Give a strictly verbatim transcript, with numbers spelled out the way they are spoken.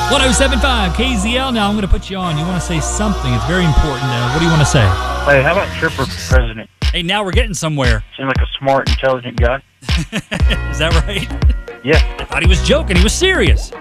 one oh seven point five K Z L. Now I'm going to put you on. You want to say something. It's very important. Uh, what do you want to say? Hey, how about Tripper for president? Hey, now we're getting somewhere. Seems like a smart, intelligent guy. Is that right? Yeah. I thought he was joking. He was serious.